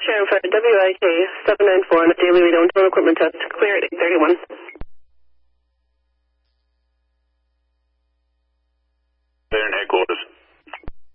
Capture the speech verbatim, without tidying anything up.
Sharon five W I K seven nine four on a daily read on total equipment test. Clear at eight thirty-one.